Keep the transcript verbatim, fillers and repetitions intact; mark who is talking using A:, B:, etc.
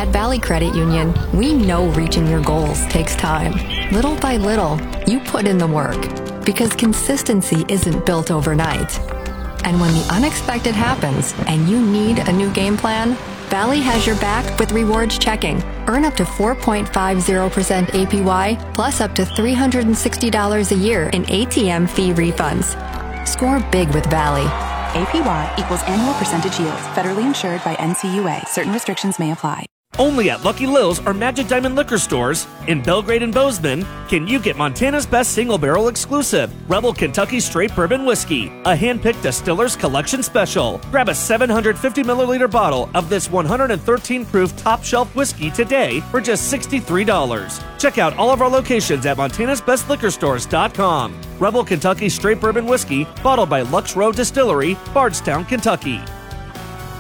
A: At Valley Credit Union, we know reaching your goals takes time. Little by little, you put in the work because consistency isn't built overnight. And when the unexpected happens and you need a new game plan, Valley has your back with Rewards Checking. Earn up to four point five zero percent A P Y plus up to three hundred sixty dollars a year in A T M fee refunds. Score big with Valley.
B: A P Y equals annual percentage yield. Federally insured by N C U A. Certain restrictions may apply.
C: Only at Lucky Lil's or Magic Diamond Liquor Stores in Belgrade and Bozeman can you get Montana's best single barrel exclusive, Rebel Kentucky Straight Bourbon Whiskey, a hand-picked Distiller's Collection Special. Grab a seven hundred fifty milliliter bottle of this one hundred thirteen proof top shelf whiskey today for just sixty-three dollars. Check out all of our locations at montanas best liquor stores dot com. Rebel Kentucky Straight Bourbon Whiskey, bottled by Lux Row Distillery, Bardstown, Kentucky.